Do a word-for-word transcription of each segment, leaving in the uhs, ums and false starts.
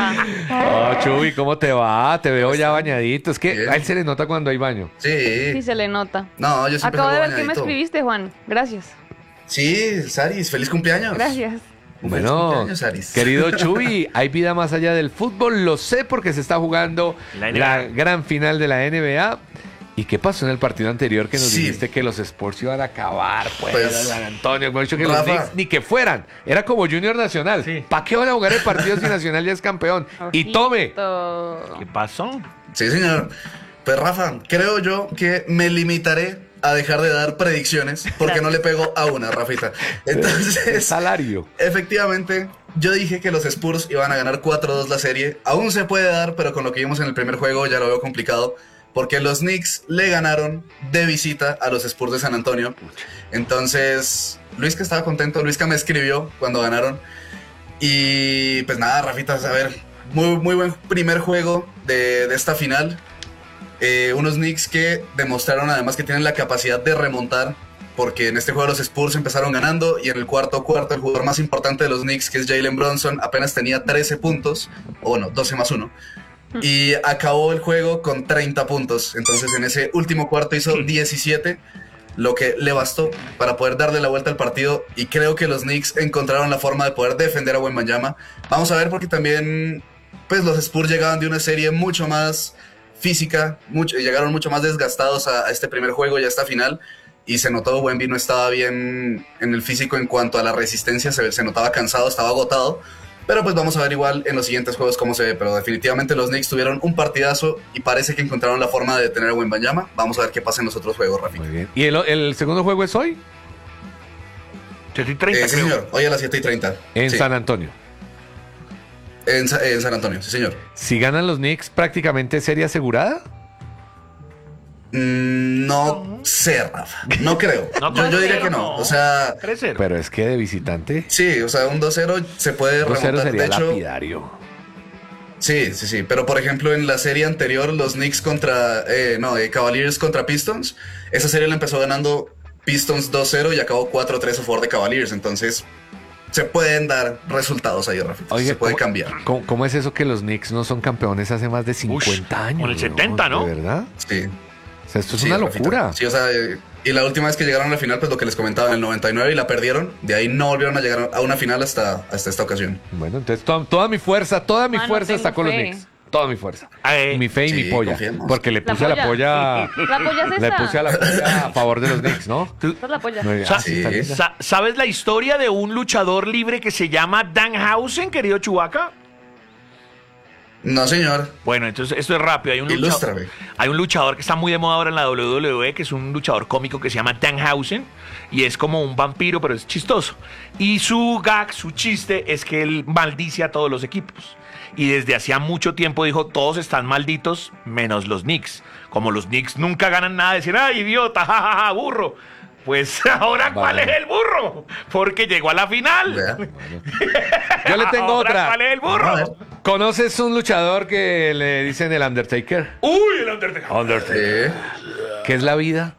Rafa. Oh, Chuy, ¿cómo te va? Te veo ya bañadito. Es que Bien. a él se le nota cuando hay baño. Sí. Sí, se le nota. No, yo siempre Acabo de salgo ver que me bañadito. escribiste, Juan. Gracias. Sí, Saris, feliz cumpleaños. Gracias. Un feliz Bueno, cumpleaños, Saris. querido Chuy, hay vida más allá del fútbol. Lo sé porque se está jugando La N B A. la gran final de la N B A. ¿Y qué pasó en el partido anterior que nos Sí. dijiste que los Sports iban a acabar? Pues, Pues, San Antonio, hemos dicho que los Rafa. Knicks ni que fueran. Era como Junior Nacional. Sí. ¿Para qué van a jugar el partido si Nacional ya es campeón? Y tome. Ojito. ¿Qué pasó? Sí, señor. Pues Rafa, creo yo que me limitaré a dejar de dar predicciones porque no le pego a una, Rafita. El Entonces, salario. efectivamente, yo dije que los Spurs iban a ganar cuatro dos la serie. Aún se puede dar, pero con lo que vimos en el primer juego ya lo veo complicado. Porque los Knicks le ganaron de visita a los Spurs de San Antonio. Entonces, Luis que estaba contento, Luis que me escribió cuando ganaron. Y pues nada, Rafita, a ver, muy, muy buen primer juego de, de esta final. Eh, unos Knicks que demostraron además que tienen la capacidad de remontar. Porque en este juego los Spurs empezaron ganando y en el cuarto cuarto el jugador más importante de los Knicks, que es Jalen Brunson, apenas tenía trece puntos, o bueno, doce más uno. Y acabó el juego con treinta puntos. Entonces en ese último cuarto hizo diecisiete, lo que le bastó para poder darle la vuelta al partido. Y creo que los Knicks encontraron la forma de poder defender a Wembanyama. Vamos a ver porque también pues los Spurs llegaban de una serie mucho más física, mucho, llegaron mucho más desgastados a, a este primer juego y a esta final. Y se notó, Wemby no estaba bien en el físico en cuanto a la resistencia, se, se notaba cansado, estaba agotado. Pero pues vamos a ver igual en los siguientes juegos cómo se ve. Pero definitivamente los Knicks tuvieron un partidazo y parece que encontraron la forma de detener a Wembanyama. Vamos a ver qué pasa en los otros juegos, Rafi. Muy bien. ¿Y el, el segundo juego es hoy? siete y treinta, Eh, sí, creo. señor. Hoy a las siete y treinta. En Sí. San Antonio. En, Sa- en San Antonio, sí, señor. Si ganan los Knicks, prácticamente serie asegurada. Mm, no sé, Rafa. No creo. No, yo, yo diría cero, que no. no. O sea, tres cero. Pero es que de visitante, sí, o sea, un dos cero se puede dos cero remontar. sería De hecho, lapidario. sí, sí, sí. Pero por ejemplo, en la serie anterior, los Knicks contra. Eh, no, eh, Cavaliers contra Pistons. Esa serie la empezó ganando Pistons dos cero y acabó cuatro tres a favor de Cavaliers. Entonces, se pueden dar resultados ahí, Rafa. Oye, se puede ¿cómo- cambiar. ¿Cómo, cómo es eso que los Knicks no son campeones hace más de cincuenta años? con el weón? setenta, ¿no? ¿De verdad? Sí. O sea, esto es Sí, una Rafita. locura. Sí, o sea, eh, y la última vez que llegaron a la final, pues lo que les comentaba, en el noventa y nueve y la perdieron. De ahí no volvieron a llegar a una final hasta, hasta esta ocasión. Bueno, entonces to- toda mi fuerza, toda mi Mano, fuerza está tengo con los fe. Knicks. Toda mi fuerza. Eh, mi fe y sí, mi polla. confiemos. Porque le La puse a la polla. La polla es Le esta. puse a la polla a favor de los Knicks, ¿no? tú- Esta es la polla. Muy bien. Sa- Ah, sí, está sí. linda. sa- ¿Sabes la historia de un luchador libre que se llama Danhausen, querido Chubaca? No, señor. Bueno, entonces esto es rápido. Hay un, luchador, Ilústrame. hay un luchador que está muy de moda ahora en la W W E, que es un luchador cómico que se llama Danhausen, y es como un vampiro, pero es chistoso. Y su gag, su chiste, es que él maldice a todos los equipos. Y desde hacía mucho tiempo dijo, todos están malditos, menos los Knicks. Como los Knicks nunca ganan nada, decían, ¡ay, idiota, jajaja, burro! Pues ahora, ¿cuál Vale. es el burro? Porque llegó a la final. Vea. Yo le tengo Ahora, otra. ¿cuál es el burro? ¿Conoces un luchador que le dicen el Undertaker? ¡Uy, el Undertaker! Eh, ¿Qué es la vida?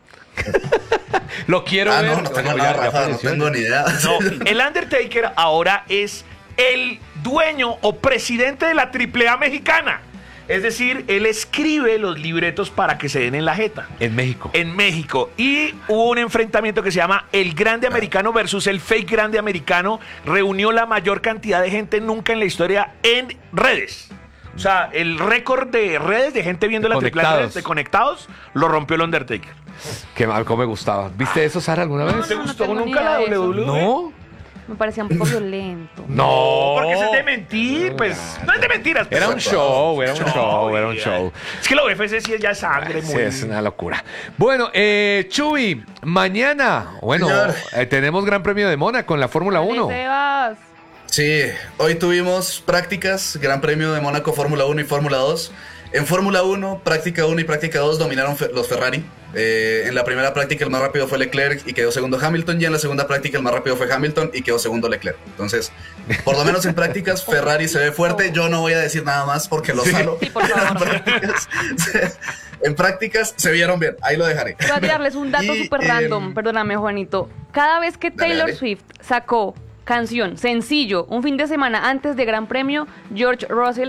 Lo quiero ah, ver. no, no tengo Oye, nada, ya Rafa, no apareció. tengo ni idea. No, el Undertaker ahora es el dueño o presidente de la Triple A mexicana. Es decir, él escribe los libretos para que se den en la jeta. En México. En México. Y hubo un enfrentamiento que se llama El Grande Americano versus el Fake Grande Americano. Reunió la mayor cantidad de gente nunca en la historia en redes. O sea, el récord de redes de gente viendo la Triple A en redes, Conectados. de conectados lo rompió el Undertaker. Qué mal, cómo me gustaba. ¿Viste eso, Sara, alguna vez? ¿Te no gustó tengo ni nunca la idea de eso. W W E? No. Me parecía un poco violento. No. Porque eso es de mentir, pues. No es de mentiras. Era un pues. show, era un show, era un ya. show. Es que la U F C sí es ya sangre, Sí, muy. es una locura. Bueno, eh, Chuy, mañana, bueno, Señor. eh, tenemos Gran Premio de Mónaco en la Fórmula uno. Sebas. Sí, hoy tuvimos prácticas, Gran Premio de Mónaco, Fórmula uno y Fórmula dos. En Fórmula uno, práctica uno y práctica dos dominaron fe- los Ferrari. Eh, en la primera práctica el más rápido fue Leclerc y quedó segundo Hamilton, y en la segunda práctica el más rápido fue Hamilton y quedó segundo Leclerc. Entonces, por lo menos en prácticas Ferrari se ve fuerte. Yo no voy a decir nada más porque lo salo. Sí, por favor. En prácticas, se- en prácticas se vieron bien, ahí lo dejaré. Voy a tirarles un dato Y, súper eh, random, perdóname, Juanito. Cada vez que Dale, Taylor dale. Swift sacó canción, sencillo, un fin de semana antes de Gran Premio, George Russell